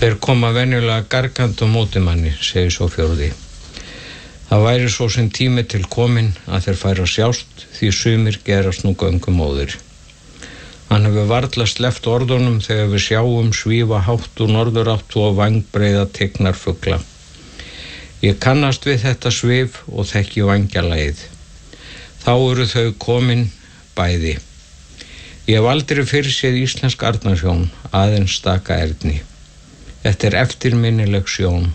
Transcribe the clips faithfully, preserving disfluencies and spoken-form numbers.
Þeir koma venjulega gargandi á móti manni, segir svo fjórði. Það væri svo sem tími til komin að þeir færa sjást því sumir gerast nú göngumóðir. Hann hefur varla sleppt orðunum þegar við sjáum svífa hátt úr norðuráttu og vangbreiða tignar fugla. Ég kannast við þetta svif og þekki vangjalagið. Þá eru þau komin bæði. Ég hef aldrei fyrir séð íslensk arnarhjón, aðeins staka erni. Þetta er eftirminnileg sjón.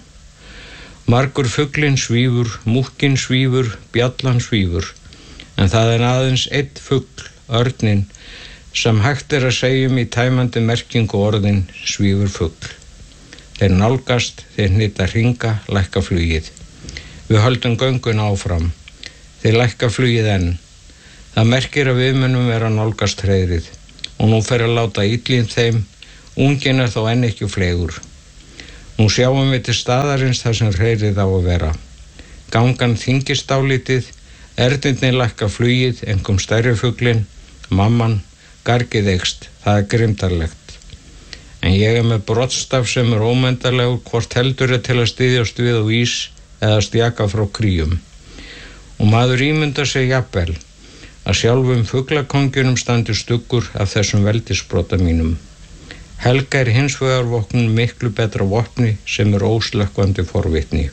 Margur fuglinn svífur, múkkinn svífur, bjallan svífur, en það er aðeins einn fugl, örninn, sem hægt er að segja um í tæmandi merkingu orðin svífur fugl. Þeir nálgast, þeir hnita hringa, lækka flugið. Við höldum göngun áfram. Þeir lækka flugið enn. Það merkir að við munum vera nálgast hreiðrið og nú fer að láta illín þeim, unginn er þó enn ekki flegur. Nú sjáum við til staðarins þar sem hreiðrið á að vera. Gangan þyngist dálítið, erninni lækka flugið, einkum stærri fuglinn, mamman, gargið eykst, það er grimdarlegt. En ég er með broddstaf sem er ómendarlegur, hvort heldur er til að styðjast við á ís eða stjaka frá kríum. Og maður ímyndar sig jafnvel að sjálfum fuglakongjunum standi stuggur af þessum veldisbrota mínum. Helga er hins vegar vopnum miklu betra vopni sem er óslökkvandi forvitni.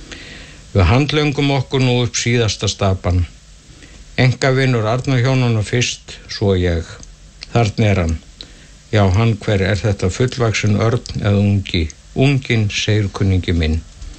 Við handlöngum okkur nú upp síðasta stapan. Engavinur Arnarhjónanna fyrst, svo ég. Þarna er hann. Já, hann hver er þetta fullvaksin örn eða ungi? Unginn, segir kunningi minn.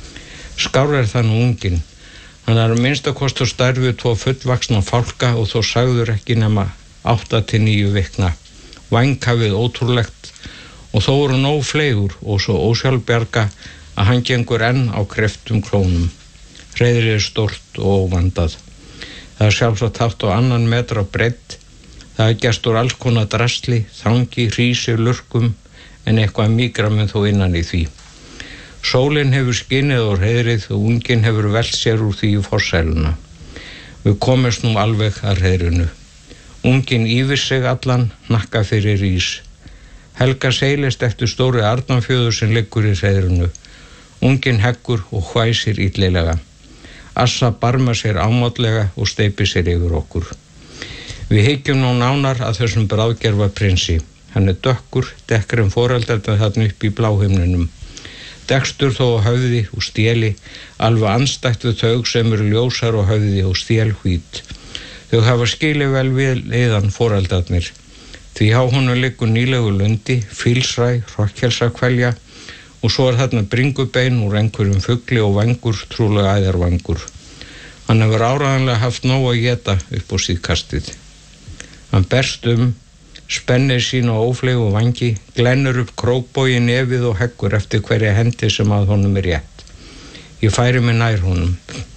Skár er þann unginn. Hann er að minnsta kosti stærð við tvo fullvaksna fálka og þó sagður ekki nema átta til níu vikna. Vænghafið ótrúlegt og þó eru nóg fleigur og svo ósjálfbjarga að hann gengur enn á krepptum klónum. Hreiðrið er stórt og óvandað. Það er sjálfsagt haft á annan metra breidd. Það er gert úr alls konar drasli, þangi, hrísi, lurkum en eitthvað mýgra mun þó innan í því. Sólin hefur skinnið á hreiðrið og unginn hefur velt sér úr því í forsæluna. Við komumst nú alveg að hreiðrinu. Unginn yfir sig allan, hnakka fyrir ís. Helga seilist eftir stóri arnarfjöður sem liggur í hreiðrinu. Unginn heggur og hvæsir illilega. Assa barma sér ámátlega og steypir sér yfir okkur. Við hyggjum nú nánar að þessum bráðgerfa prinsi. Hann er dökkur, dekkri en foreldrarnir þarna upp í bláhimnunum. Dekstur þó á höfði og stéli, alveg andstætt við þau sem eru ljósar á höfði og stélhvít. Þau hafa skilið vel við leiðan foreldrarnir. Því á honum liggur nýlegu lundi, fílsræ, hrokkelsakvelja og svo er þarna bringubein úr einhverjum fugli og vangur, trúlega æðarvangur. Hann hefur áreiðanlega haft nóg að éta upp á síðkastið. Hann berst um, spennir sín á óflegu vangi, glennur upp krókbói í nefið og heggur eftir hverja hendi sem að honum er rétt. Ég færi mig nær honum.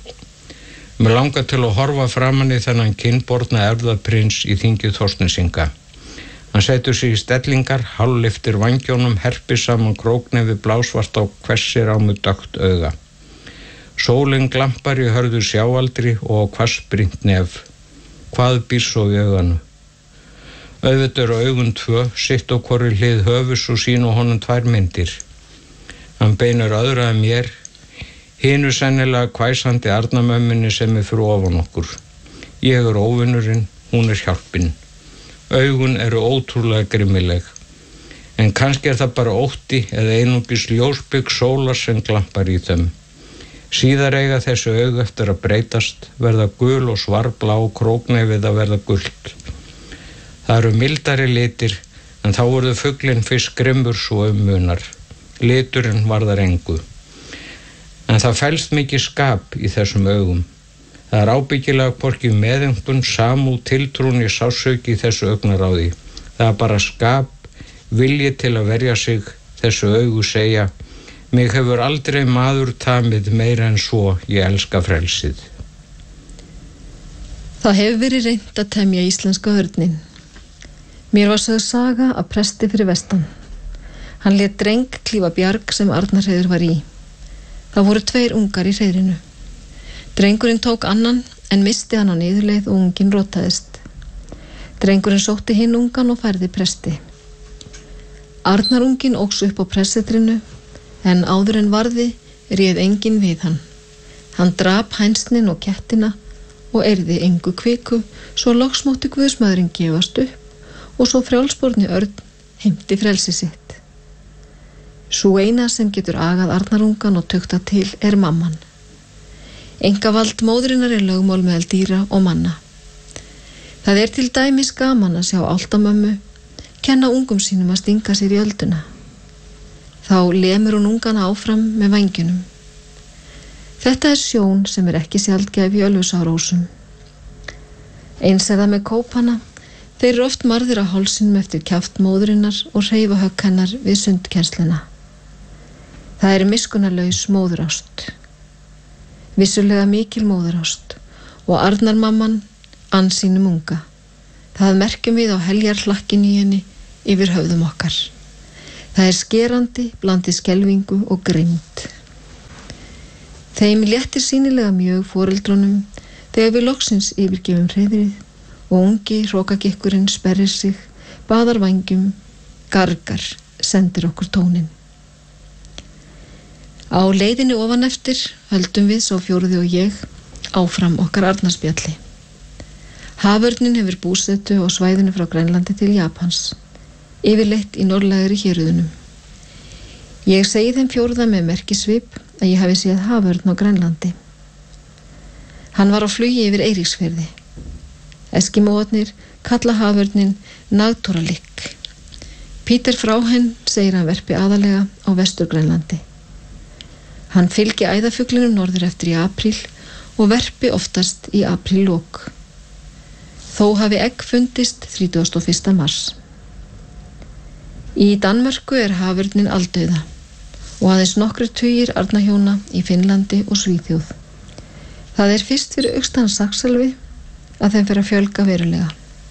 Mér langar til að horfa framan í þennan kinnborna erfðaprins í þingi Þorsteinsinga. Hann setur sig í stellingar, hálflyftir vangjónum, herpir saman króknefi blásvart á hvessir á með dökkt auga. Sólin glampar í hörðu sjáaldri og á hvassbrýnt nef. Hvað býr svo í auganu? Auðvitað eru augun tvö, sitt á hvorri hlið höfus og sín og honum tvær myndir. Hann beinur öðru að mér, hinu sennilega hvæsandi arnamömmunni sem er fyrir ofan okkur. Ég er óvinnurinn, hún er hjálpinn. Augun eru ótrúlega grimmileg. En kannski er það bara ótti eða einungis ljósbygg sólar sem glampar í þeim. Síðar eiga þessu augu eftir að breytast, verða gul og svarblá, króknefið að verða gult. Það eru mildari litir, en þá voru fuglinn fyrst grimmur svo um munar. Liturinn varðar engu. En það felst mikið skap í þessum augum. Það er ábyggilega hvorki meðöngun, samúð, tiltrún í sásauki í þessu augnaráði. Það er bara skap, vilji til að verja sig, þessu augu segja, mig hefur aldrei maður tamið meira en svo, ég elska frelsið. Það hefur verið reynt að temja íslenska örnin. Mér var sögð saga af presti fyrir vestan. Hann lét dreng klífa bjarg sem Arnarhreiður var í. Það voru tveir ungar í hreiðrinu. Drengurinn tók annan en misti hann á niðurleið og unginn rotaðist. Drengurinn sótti hinn ungan og færði presti. Arnarunginn óx upp á pressetrinu En áður en varði réð enginn við hann. Hann drap hænsnin og kettina og eyrði engu kviku, svo loks mátti guðsmaðurinn gefast upp og svo frjálsborni Örn heimti frelsi sitt. Sú eina sem getur agað arnarungan og tugta til er mamman. Engavald móðurinnar er lögmál meðal dýra og manna. Það er til dæmis gaman að sjá álftamömmu kenna ungum sínum að stinga sér í ölduna. Þá lemur hún ungana áfram með vængjunum. Þetta er sjón sem er ekki sjaldgæf í Ölfusárósum. Eins er það með kópana. Þeir eru oft marðir á hálsinum eftir kjaft móðurinnar og hreyfa högg hennar við sundkennsluna. Það er miskunnarlaus móðurást. Vissulega mikil móðurást og Arnarmamman ann sínum unga. Það merkjum við á heljarhlakkinu í henni yfir höfðum okkar. Það er skerandi blandið skelfingu og grimmd. Þeim léttir sýnilega mjög foreldrunum þegar við loksins yfirgefum hreiðrið og ungi hrókagikkurinn sperrir sig, baðar vængjum, gargar, sendir okkur tónin. Á leiðinni ofan eftir höldum við, sá fjóruði og ég, áfram okkar Arnarspjalli. Haförnin hefur búsetu á svæðinu frá Grænlandi til Japans, yfirleitt í norðlægari héruðunum. Ég segi þeim fjóruða með merkisvip að ég hafi séð haförn á Grænlandi. Hann var á flugi yfir Eiríksfirði. Eskimóarnir kalla haförnin Nagtoralik. Píter Fráhenn segir hann verpi aðalega á Vestur-Grænlandi. Hann fylgi æðafuglinum norður eftir í apríl og verpi oftast í apríllok. Þó hafi egg fundist þrítugasta og fyrsta mars. Í Danmörku er haförnin aldauða og aðeins nokkrir tugir arnahjóna í Finnlandi og Svíþjóð. Það er fyrst fyrir austan Saxelvi að þeim fer að fjölga verulega.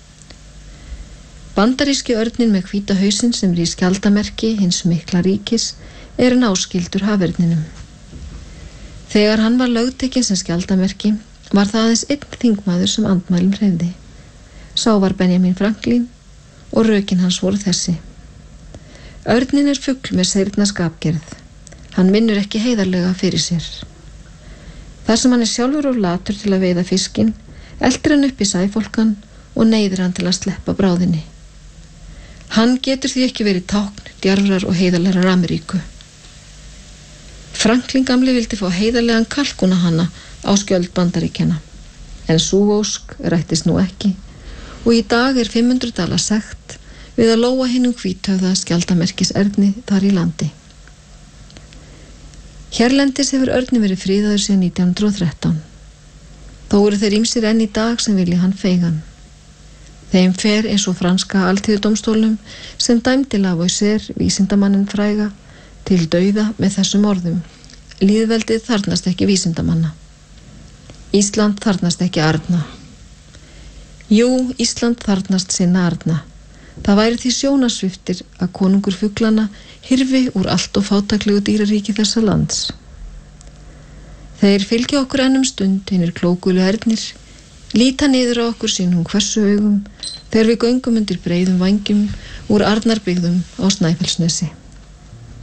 Bandaríski örninn með hvíta hausinn sem rís skjaldamerki hins mikla ríkis er náskyldur haförninum. Þegar hann var lögtekinn sem skjaldamerki var það aðeins einn þingmaður sem andmælum hreyfði. Sá var Benjamin Franklin og rökin hans voru þessi. Örninn er fugl með seyrna skapgerð. Hann vinnur ekki heiðarlega fyrir sér. Þar sem hann er sjálfur of latur til að veiða fiskinn, eltir hann upp í sæfólkan og neyðir hann til að sleppa bráðinni. Hann getur því ekki verið tákn, djarfrar og heiðarlegar Ameríku. Franklin gamli vildi fá heiðarlegan kalkunahanna á skjöld Bandaríkjanna, en sú ósk rættist nú ekki og í dag er fimm hundruð dala sekt við að lóa hinum hvíthöfða skjaldamerkis erni þar í landi. Hérlendis hefur örni verið friðaður síðan nítján hundruð og þrettán. Þó eru þeir ýmsir enn í dag sem vilja hann feigan. Þeim fer eins og franska alþýðudómstólnum sem dæmdi Lavoisier, vísindamanninn fræga, til dauða með þessum orðum: lýðveldið þarfnast ekki vísindamanna. Ísland þarfnast ekki arna. Jú, Ísland þarfnast sinna arna. Það væri því sjónasviftir að konungur fuglana hyrfi úr allt og fátaklegu dýraríki þessa lands. Þeir fylgja okkur ennum stund, hinir klókulu ernir, líta niður á okkur sínum hversu augum þegar við göngum undir breiðum vængjum úr Arnarbyggðum á Snæfellsnesi.